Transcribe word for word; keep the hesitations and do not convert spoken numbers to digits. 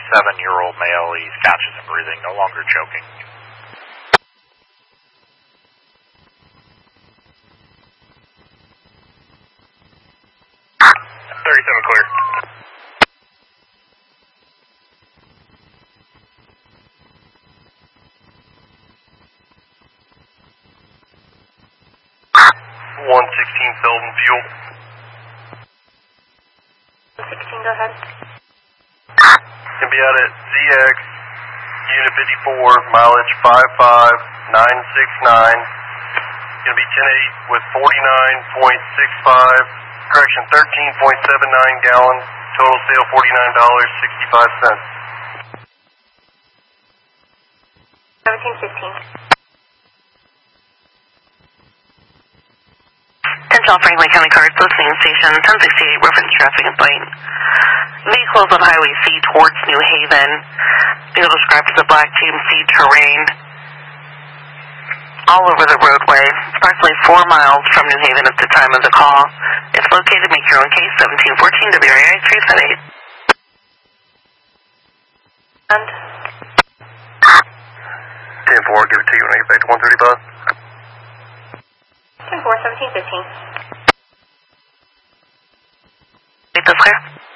seven-year-old male. He's conscious and breathing, no longer choking. thirty-seven clear. one sixteen Selden fuel. one sixteen, go ahead. Can be out at Z X, unit fifty-four, mileage five five nine six nine. Going to be ten eight with forty-nine point six five, correction, thirteen point seven nine gallons, total sale forty-nine dollars and sixty-five cents. seventeen fifteen. Attention Franklin County Cars listening station, ten sixty-eight reference traffic complaint. Vehicles on Highway C towards New Haven. Vehicle described as a black G M C terrain. All over the roadway, approximately four miles from New Haven at the time of the call. It's located, make your own case, seventeen fourteen W R A I three seven eight. And? ten four, give it to you when I get back to one thirty-five. ten four, seventeen fifteen. Wait, that's clear.